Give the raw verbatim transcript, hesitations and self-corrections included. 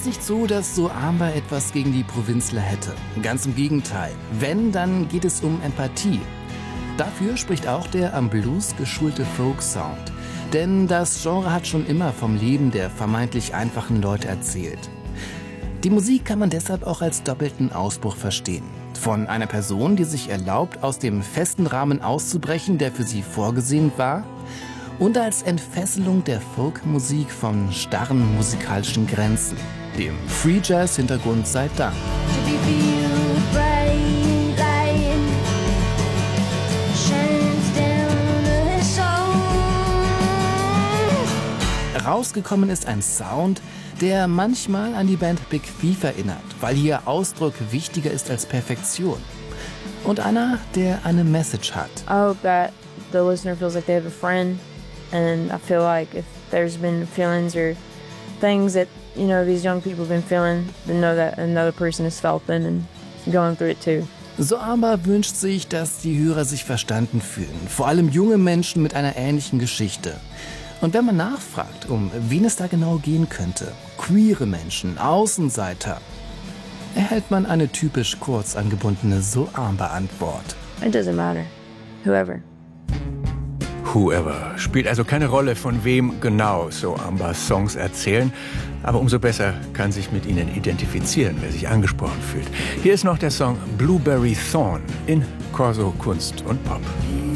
nicht so, dass So Amber etwas gegen die Provinzler hätte. Ganz im Gegenteil. Wenn, dann geht es um Empathie. Dafür spricht auch der am Blues geschulte Folk-Sound. Denn das Genre hat schon immer vom Leben der vermeintlich einfachen Leute erzählt. Die Musik kann man deshalb auch als doppelten Ausbruch verstehen. Von einer Person, die sich erlaubt, aus dem festen Rahmen auszubrechen, der für sie vorgesehen war, und als Entfesselung der Folkmusik von starren musikalischen Grenzen. Dem Free Jazz-Hintergrund sei Dank. Rausgekommen ist ein Sound, der manchmal an die Band Big Thief erinnert, weil hier Ausdruck wichtiger ist als Perfektion. Und einer, der eine Message hat. I hope that the listener feels like they have a friend, and I feel like if there's been feelings or things that, you know, these young people have been feeling, then know that another person has felt them and going through it too. So Amber wünscht sich, dass die Hörer sich verstanden fühlen, vor allem junge Menschen mit einer ähnlichen Geschichte. Und wenn man nachfragt, um wen es da genau gehen könnte, queere Menschen, Außenseiter, erhält man eine typisch kurz angebundene So Amber-Antwort. It doesn't matter. Whoever. Whoever spielt also keine Rolle, von wem genau So Ambers Songs erzählen, aber umso besser kann sich mit ihnen identifizieren, wer sich angesprochen fühlt. Hier ist noch der Song Blueberry Thorn in Corso Kunst und Pop.